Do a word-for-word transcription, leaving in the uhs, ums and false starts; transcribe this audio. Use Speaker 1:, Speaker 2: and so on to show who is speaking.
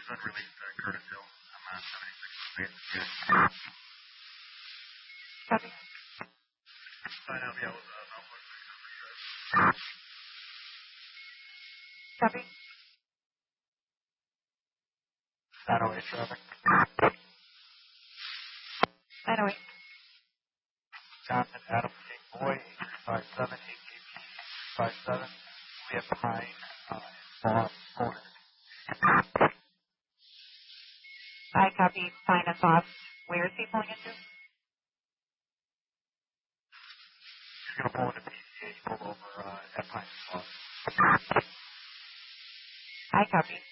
Speaker 1: Copy. Copy.
Speaker 2: nine oh eight traffic.
Speaker 1: nine oh eight.
Speaker 2: Johnson, Adam, King, Boy, eight three five seven, eight G P, five seven. We have Pine, uh, Bob, Corner.
Speaker 1: I copy. Fine and Bob. Where is he pulling into?
Speaker 2: He's going to pull into P C A, pull over uh, at Pine Bob.
Speaker 1: I copy.